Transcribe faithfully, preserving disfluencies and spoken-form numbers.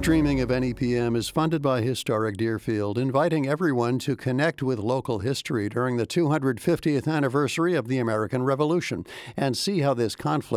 streaming of N E P M is funded by Historic Deerfield, inviting everyone to connect with local history during the two hundred fiftieth anniversary of the American Revolution and see how this conflict